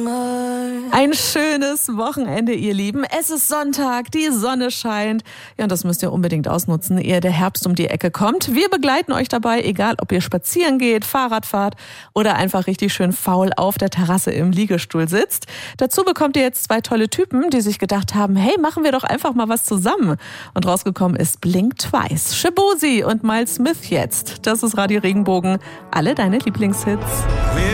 Ein schönes Wochenende, ihr Lieben. Es ist Sonntag, die Sonne scheint. Ja, und das müsst ihr unbedingt ausnutzen, ehe der Herbst um die Ecke kommt. Wir begleiten euch dabei, egal ob ihr spazieren geht, Fahrrad fahrt oder einfach richtig schön faul auf der Terrasse im Liegestuhl sitzt. Dazu bekommt ihr jetzt 2 tolle Typen, die sich gedacht haben, hey, machen wir doch einfach mal was zusammen. Und rausgekommen ist Blink Twice, Shaboozey und Miles Smith jetzt. Das ist Radio Regenbogen. Alle deine Lieblingshits.